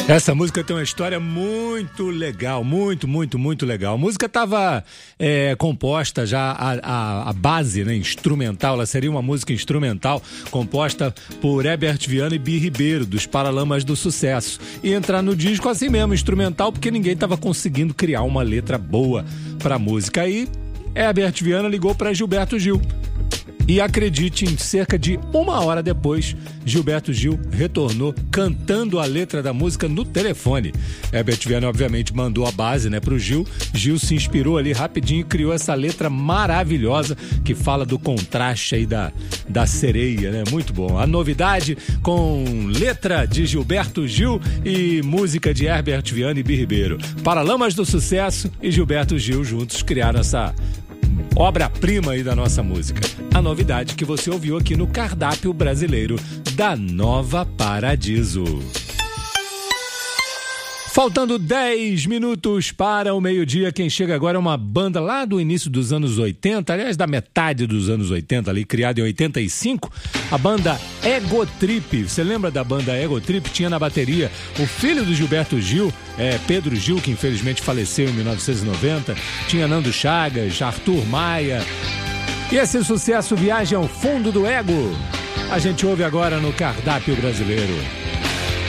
Essa música tem uma história muito legal, muito legal. A música estava composta já, a base, né, instrumental, ela seria uma música instrumental composta por Herbert Viana e Bi Ribeiro, dos Paralamas do Sucesso. E entrar no disco assim mesmo, instrumental, porque ninguém estava conseguindo criar uma letra boa para a música. Aí Herbert Viana ligou para Gilberto Gil. E acredite, em cerca de 1 hora depois, Gilberto Gil retornou cantando a letra da música no telefone. Herbert Viana, obviamente, mandou a base, né, pro Gil. Gil se inspirou ali rapidinho e criou essa letra maravilhosa que fala do contraste aí da sereia, né? Muito bom. A novidade com letra de Gilberto Gil e música de Herbert Viana e Bi Ribeiro. Paralamas do Sucesso e Gilberto Gil juntos criaram essa obra-prima aí da nossa música. A novidade que você ouviu aqui no Cardápio Brasileiro da Nova Paradiso. Faltando 10 minutos para o meio-dia, quem chega agora é uma banda lá do início dos anos 80, aliás, da metade dos anos 80, ali, criada em 85, a banda Ego Trip. Você lembra da banda Ego Trip? Tinha na bateria o filho do Gilberto Gil, Pedro Gil, que infelizmente faleceu em 1990, tinha Nando Chagas, Arthur Maia. E esse sucesso Viagem ao Fundo do Ego, a gente ouve agora no Cardápio Brasileiro.